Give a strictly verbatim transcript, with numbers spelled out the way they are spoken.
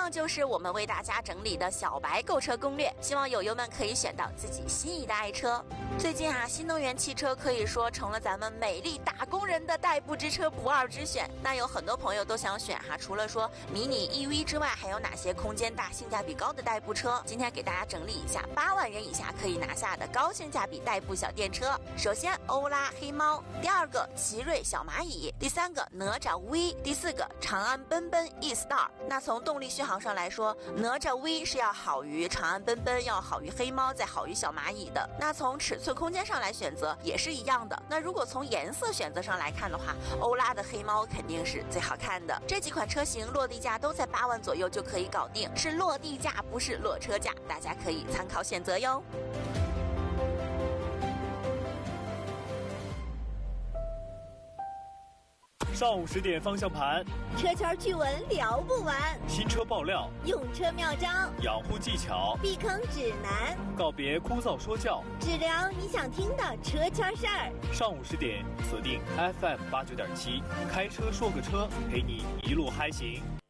上就是我们为大家整理的小白购车攻略，希望友友们可以选到自己心仪的爱车。最近啊，新能源汽车可以说成了咱们美丽打工人的代步之车不二之选。那有很多朋友都想选哈，除了说迷你 E V 之外，还有哪些空间大、性价比高的代步车？今天给大家整理一下八万元以下可以拿下的高性价比代步小电车。首先，欧拉黑猫；第二个，奇瑞小蚂蚁；第三个，哪吒 V；第四个，长安奔奔 E-Star。那从动力续航上来说，哪吒 V 是要好于长安奔奔，要好于黑猫，再好于小蚂蚁的。那从尺寸空间上来选择也是一样的。那如果从颜色选择上来看的话，欧拉的黑猫肯定是最好看的。这几款车型落地价都在八万左右就可以搞定，是落地价，不是落车价，大家可以参考选择哟。 上午十点方向盘， 车圈趣闻聊不完， 新车爆料， 用车妙招， 养护技巧， 避坑指南， 告别枯燥说教， 只聊你想听的车圈事儿。 上午十点锁定 F M 八九点七，开车说个车，陪你一路嗨行。